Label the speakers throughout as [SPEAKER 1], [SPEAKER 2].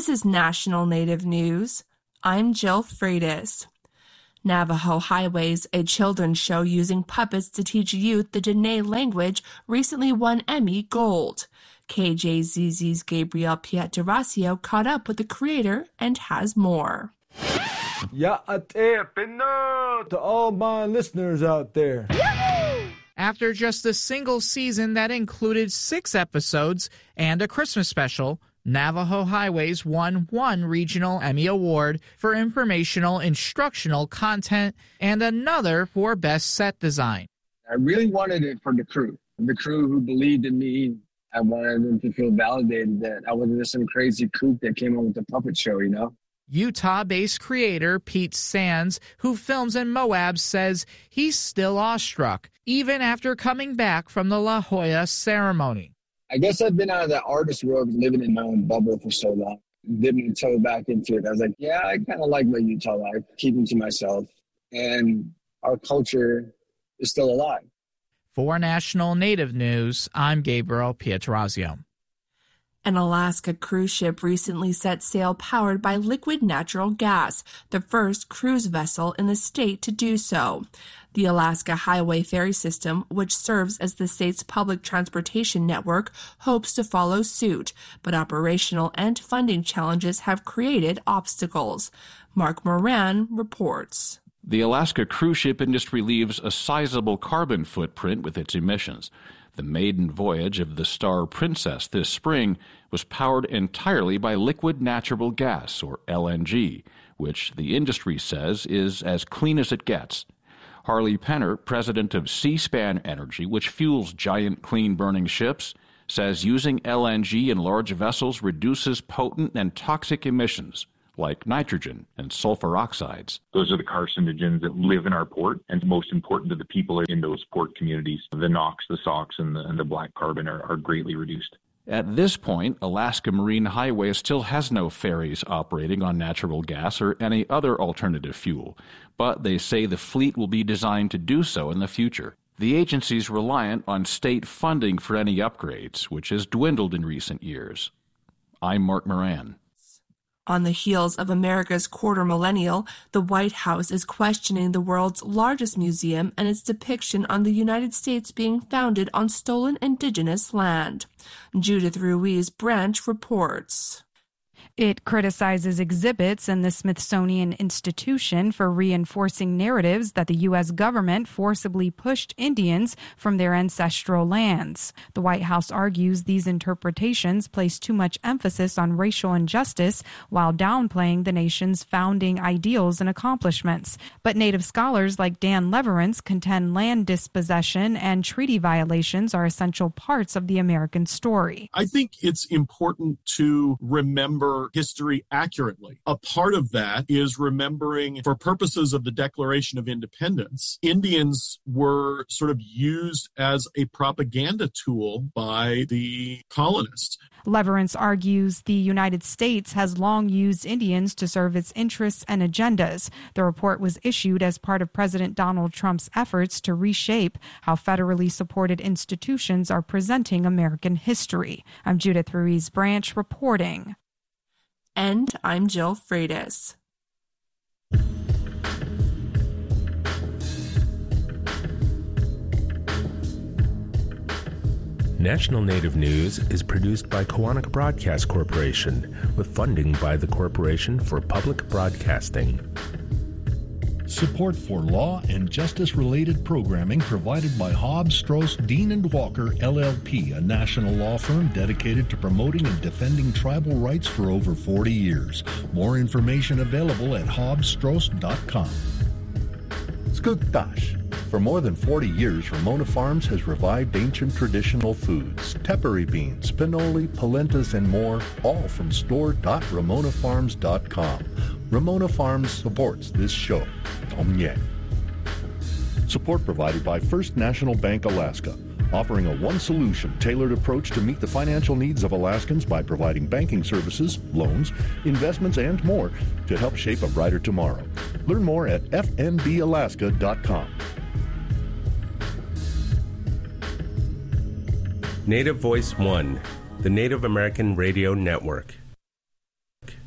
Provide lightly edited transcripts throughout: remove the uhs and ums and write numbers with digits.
[SPEAKER 1] This is National Native News. I'm Jill Freitas. Navajo Highways, a children's show using puppets to teach youth the Diné language, recently won Emmy Gold. KJZZ's Gabriel Pietrasio caught up with the creator and has more.
[SPEAKER 2] To all my listeners out there.
[SPEAKER 3] After just a single season that included 6 episodes and a Christmas special, Navajo Highways won 1 regional Emmy Award for informational instructional content and another for best set design.
[SPEAKER 4] I really wanted it for the crew who believed in me. I wanted them to feel validated that I wasn't just some crazy kook that came up with the puppet show, you know?
[SPEAKER 3] Utah-based creator Pete Sands, who films in Moab, says he's still awestruck, even after coming back from the La Jolla ceremony.
[SPEAKER 4] I guess I've been out of the artist world, living in my own bubble for so long. Dipping my toe back into it. I was like, yeah, I kind of like my Utah life, keeping to myself. And our culture is still alive.
[SPEAKER 3] For National Native News, I'm Gabriel Pietrasio.
[SPEAKER 1] An Alaska cruise ship recently set sail powered by liquid natural gas, the first cruise vessel in the state to do so. The Alaska Highway Ferry System, which serves as the state's public transportation network, hopes to follow suit, but operational and funding challenges have created obstacles. Mark Moran reports.
[SPEAKER 5] The Alaska cruise ship industry leaves a sizable carbon footprint with its emissions. The maiden voyage of the Star Princess this spring was powered entirely by liquid natural gas, or LNG, which the industry says is as clean as it gets. Harley Penner, president of Seaspan Energy, which fuels giant clean-burning ships, says using LNG in large vessels reduces potent and toxic emissions, like nitrogen and sulfur oxides.
[SPEAKER 6] Those are the carcinogens that live in our port, and most important to the people in those port communities. The NOx, the SOx, and the black carbon are greatly reduced.
[SPEAKER 5] At this point, Alaska Marine Highway still has no ferries operating on natural gas or any other alternative fuel, but they say the fleet will be designed to do so in the future. The agency's reliant on state funding for any upgrades, which has dwindled in recent years. I'm Mark Moran.
[SPEAKER 1] On the heels of America's quarter millennial, the White House is questioning the world's largest museum and its depiction on the United States being founded on stolen indigenous land. Judith Ruiz Branch reports.
[SPEAKER 7] It criticizes exhibits in the Smithsonian Institution for reinforcing narratives that the U.S. government forcibly pushed Indians from their ancestral lands. The White House argues these interpretations place too much emphasis on racial injustice while downplaying the nation's founding ideals and accomplishments. But Native scholars like Dan Leverance contend land dispossession and treaty violations are essential parts of the American story.
[SPEAKER 8] I think it's important to remember history accurately. A part of that is remembering, for purposes of the Declaration of Independence, Indians were sort of used as a propaganda tool by the colonists.
[SPEAKER 7] Leverance argues the United States has long used Indians to serve its interests and agendas. The report was issued as part of President Donald Trump's efforts to reshape how federally supported institutions are presenting American history. I'm Judith Ruiz Branch reporting.
[SPEAKER 1] And I'm Jill Freitas.
[SPEAKER 9] National Native News is produced by Koahnic Broadcast Corporation with funding by the Corporation for Public Broadcasting.
[SPEAKER 10] Support for law and justice-related programming provided by Hobbs, Strauss, Dean & Walker, LLP, a national law firm dedicated to promoting and defending tribal rights for over 40 years. More information available at hobbsstrauss.com.
[SPEAKER 11] Skuktash. For more than 40 years, Ramona Farms has revived ancient traditional foods, tepary beans, pinoli, polentas, and more, all from store.ramonafarms.com. Ramona Farms supports this show. Tomye. Support provided by First National Bank Alaska, offering a one-solution tailored approach to meet the financial needs of Alaskans by providing banking services, loans, investments, and more to help shape a brighter tomorrow. Learn more at fnbalaska.com.
[SPEAKER 9] Native Voice One, the Native American Radio Network.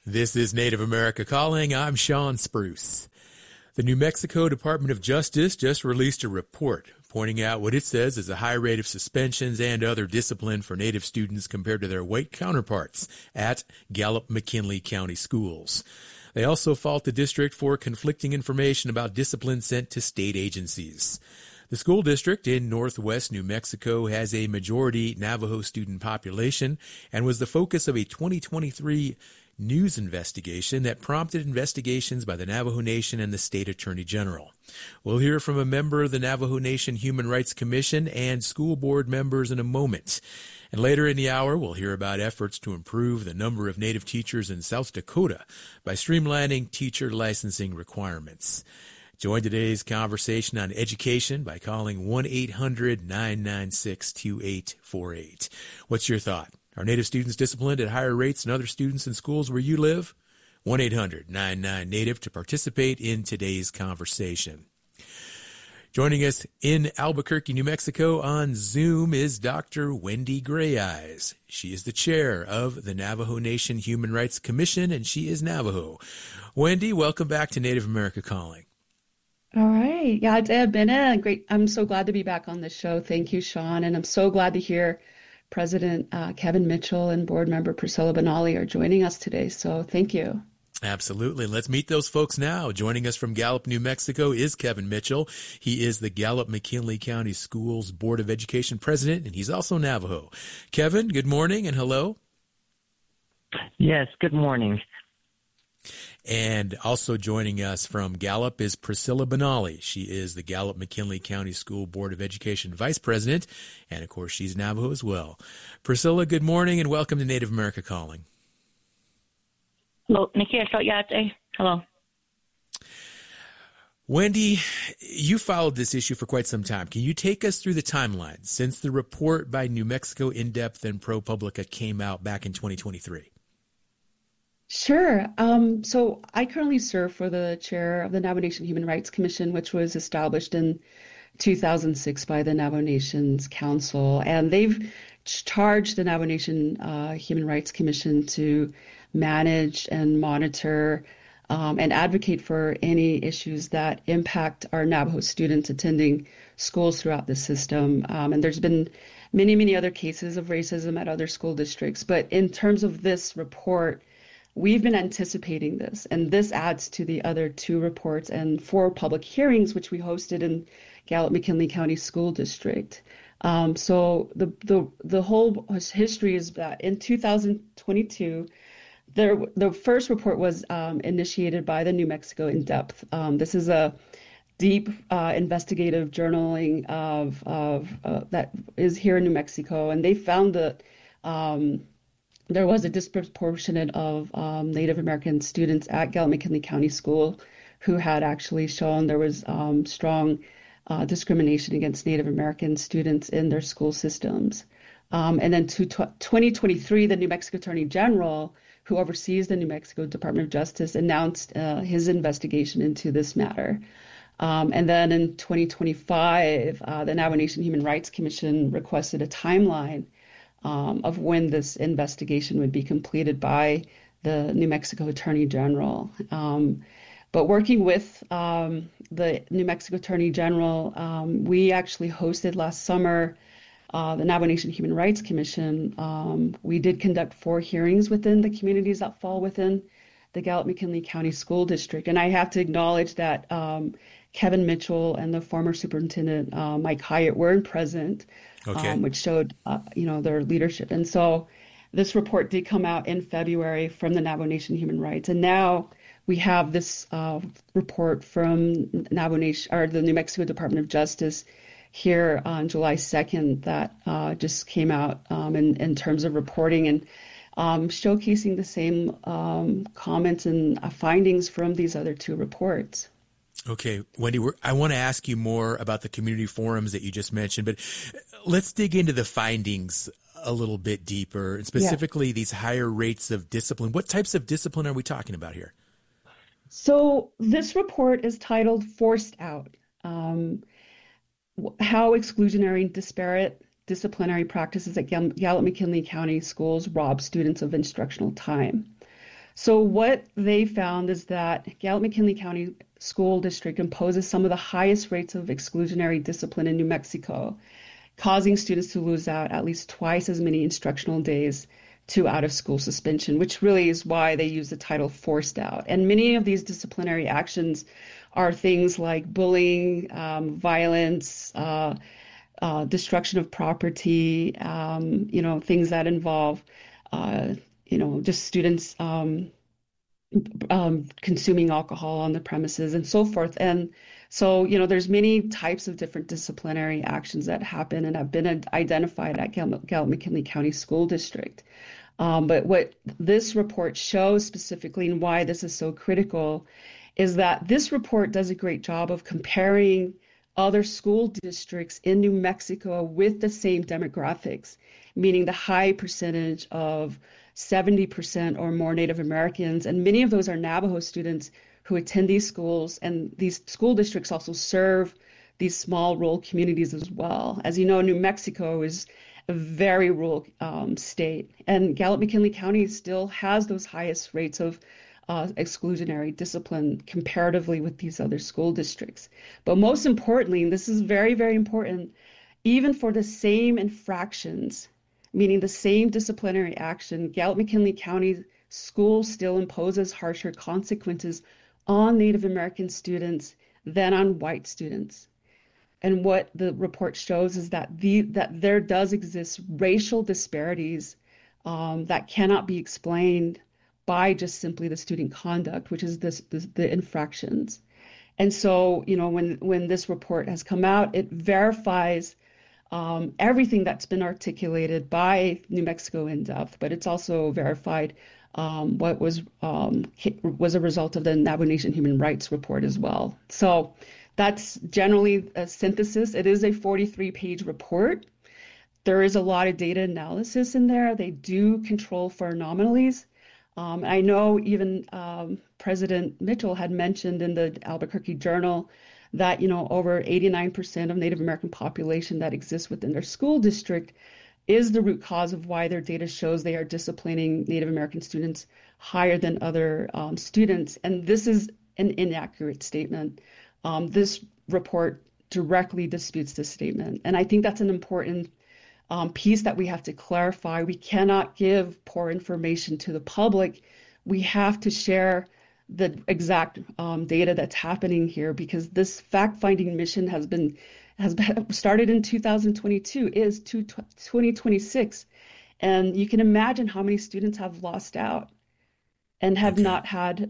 [SPEAKER 12] This is Native America Calling. I'm Sean Spruce. The New Mexico Department of Justice just released a report pointing out what it says is a high rate of suspensions and other discipline for Native students compared to their white counterparts at Gallup-McKinley County schools. They also fault the district for conflicting information about discipline sent to state agencies. The school district in northwest New Mexico has a majority Navajo student population and was the focus of a 2023 news investigation that prompted investigations by the Navajo Nation and the state attorney general. We'll hear from a member of the Navajo Nation Human Rights Commission and school board members in a moment. And later in the hour, we'll hear about efforts to improve the number of Native teachers in South Dakota by streamlining teacher licensing requirements. Join today's conversation on education by calling 1-800-996-2848. What's your thought? Are Native students disciplined at higher rates than other students in schools where you live? 1-800-99-NATIVE to participate in today's conversation. Joining us in Albuquerque, New Mexico on Zoom is Dr. Wendy Grayeyes. She is the chair of the Navajo Nation Human Rights Commission, and she is Navajo. Wendy, welcome back to Native America Calling.
[SPEAKER 13] All right. Yeah, it's been great. I'm so glad to be back on this show. Thank you, Sean. And I'm so glad to hear President Kevin Mitchell and board member Priscilla Benally are joining us today. So thank you.
[SPEAKER 12] Absolutely. Let's meet those folks now. Joining us from Gallup, New Mexico is Kevin Mitchell. He is the Gallup-McKinley County Schools Board of Education president, and he's also Navajo. Kevin, good morning and hello.
[SPEAKER 14] Yes, good morning.
[SPEAKER 12] And also joining us from Gallup is Priscilla Benally. She is the Gallup-McKinley County School Board of Education Vice President, and of course she's Navajo as well. Priscilla, good morning and welcome to Native America Calling.
[SPEAKER 14] Hello, Nikki. Hello.
[SPEAKER 12] Wendy, you followed this issue for quite some time. Can you take us through the timeline since the report by New Mexico In-Depth and ProPublica came out back in 2023?
[SPEAKER 13] Sure. So I currently serve for the chair of the Navajo Nation Human Rights Commission, which was established in 2006 by the Navajo Nations Council. And they've charged the Navajo Nation Human Rights Commission to manage and monitor and advocate for any issues that impact our Navajo students attending schools throughout the system. And there's been many, many other cases of racism at other school districts. But in terms of this report, we've been anticipating this, and this adds to the other two reports and 4 public hearings, which we hosted in Gallup-McKinley County School District. So the whole history is that in 2022, the first report was initiated by the New Mexico In-Depth. This is a deep investigative journaling of that is here in New Mexico, and they found that there was a disproportionate of Native American students at Gallup-McKinley County School who had actually shown there was strong discrimination against Native American students in their school systems. And then to 2023, the New Mexico Attorney General, who oversees the New Mexico Department of Justice, announced his investigation into this matter. And then in 2025, the Navajo Nation Human Rights Commission requested a timeline of when this investigation would be completed by the New Mexico Attorney General. But working with the New Mexico Attorney General, we actually hosted last summer the Navajo Nation Human Rights Commission. We did conduct 4 hearings within the communities that fall within the Gallup-McKinley County School District. And I have to acknowledge that Kevin Mitchell and the former superintendent, Mike Hyatt, were present. Okay. Which showed, their leadership. And so this report did come out in February from the Navajo Nation Human Rights. And now we have this report from Navajo Nation, or the New Mexico Department of Justice here on July 2nd that just came out in terms of reporting and showcasing the same comments and findings from these other 2 reports.
[SPEAKER 12] Okay, Wendy, I want to ask you more about the community forums that you just mentioned, but let's dig into the findings a little bit deeper, and specifically these higher rates of discipline. What types of discipline are we talking about here?
[SPEAKER 13] So this report is titled Forced Out, How Exclusionary and Disparate Disciplinary Practices at Gallup-McKinley County Schools Rob Students of Instructional Time. So what they found is that Gallup-McKinley County School District imposes some of the highest rates of exclusionary discipline in New Mexico, causing students to lose out at least twice as many instructional days to out-of-school suspension, which really is why they use the title forced out. And many of these disciplinary actions are things like bullying, violence, destruction of property, things that involve, just students consuming alcohol on the premises and so forth. And so, there's many types of different disciplinary actions that happen and have been identified at Gallup-McKinley County School District. But what this report shows specifically and why this is so critical is that this report does a great job of comparing other school districts in New Mexico with the same demographics, meaning the high percentage of 70% or more Native Americans. And many of those are Navajo students who attend these schools. And these school districts also serve these small rural communities as well. As you know, New Mexico is a very rural state. And Gallup-McKinley County still has those highest rates of exclusionary discipline comparatively with these other school districts. But most importantly, and this is very, very important, even for the same infractions, meaning the same disciplinary action, Gallup-McKinley County School still imposes harsher consequences on Native American students than on white students. And what the report shows is that there does exist racial disparities that cannot be explained by just simply the student conduct, which is the infractions. And so, when this report has come out, it verifies everything that's been articulated by New Mexico in depth, but it's also verified what was a result of the Navajo Nation Human Rights Report as well. So that's generally a synthesis. It is a 43-page report. There is a lot of data analysis in there. They do control for anomalies. I know even President Mitchell had mentioned in the Albuquerque Journal that, over 89% of Native American population that exists within their school district is the root cause of why their data shows they are disciplining Native American students higher than other students. And this is an inaccurate statement. This report directly disputes this statement. And I think that's an important piece that we have to clarify. We cannot give poor information to the public. We have to share the exact data that's happening here, because this fact-finding mission has been started in 2022, is to 2026. And you can imagine how many students have lost out and have not had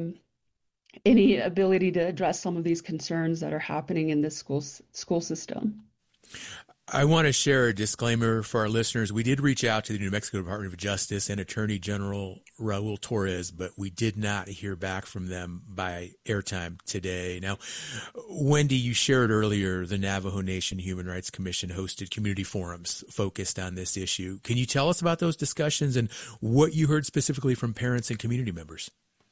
[SPEAKER 13] any ability to address some of these concerns that are happening in this school system.
[SPEAKER 12] I want to share a disclaimer for our listeners. We did reach out to the New Mexico Department of Justice and Attorney General Raul Torres, but we did not hear back from them by airtime today. Now, Wendy, you shared earlier the Navajo Nation Human Rights Commission hosted community forums focused on this issue. Can you tell us about those discussions and what you heard specifically from parents and community members?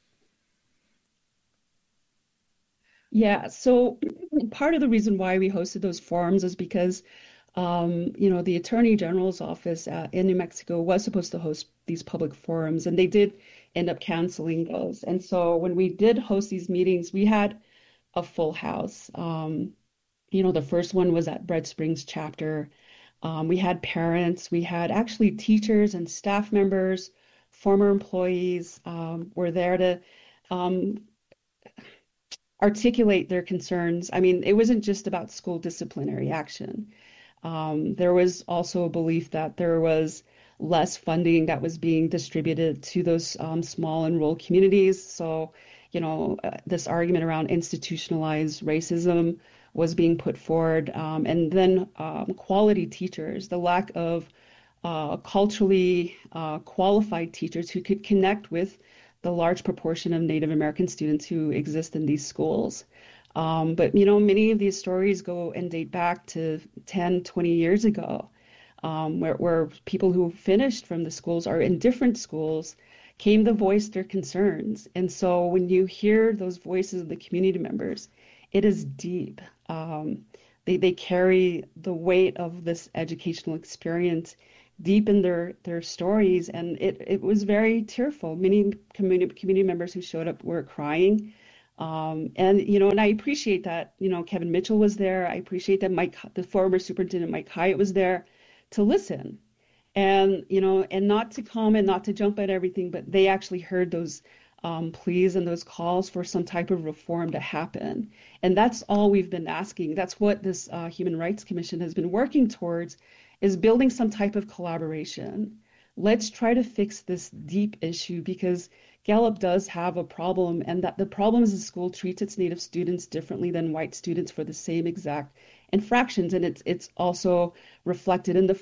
[SPEAKER 13] Yeah, so part of the reason why we hosted those forums is because the Attorney General's office in New Mexico was supposed to host these public forums, and they did end up canceling those. And so when we did host these meetings, we had a full house. The first one was at Bread Springs chapter. We had parents, we had actually teachers and staff members, former employees were there to articulate their concerns. I mean, it wasn't just about school disciplinary action. There was also a belief that there was less funding that was being distributed to those small and rural communities. So, this argument around institutionalized racism was being put forward. And then quality teachers, the lack of culturally qualified teachers who could connect with the large proportion of Native American students who exist in these schools. But, many of these stories go and date back to 10, 20 years ago, where people who finished from the schools or in different schools came to voice their concerns. And so when you hear those voices of the community members, it is deep. They carry the weight of this educational experience deep in their stories, and it was very tearful. Many community members who showed up were crying. And I appreciate that, Kevin Mitchell was there. I appreciate that the former superintendent, Mike Hyatt, was there to listen and, and not to comment, not to jump at everything, but they actually heard those pleas and those calls for some type of reform to happen. And that's all we've been asking. That's what this Human Rights Commission has been working towards, is building some type of collaboration. Let's try to fix this deep issue, because Gallup does have a problem, and that the problem is the school treats its Native students differently than white students for the same exact infractions. And it's also reflected in the